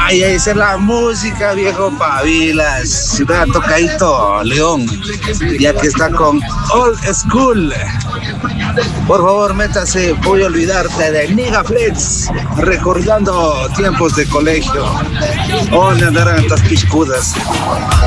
Ay, esa es la música, viejo Pavilas. Ciudad Tocadito, León, ya que está con Old School. Por favor, métase, voy a olvidarte de Niga Flex, recordando tiempos de colegio. ¿Dónde andarán estas piscudas?